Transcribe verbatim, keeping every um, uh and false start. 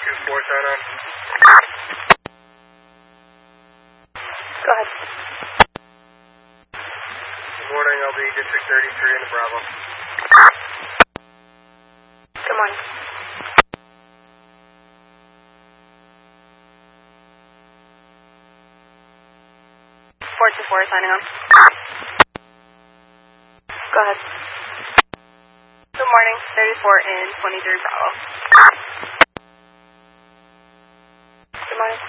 two four, sign on. Go ahead. Good morning, I'll be District thirty-three in the Bravo. Good morning. four two four, signing on. Go ahead. Good morning, thirty-four in twenty-three Bravo. Good morning.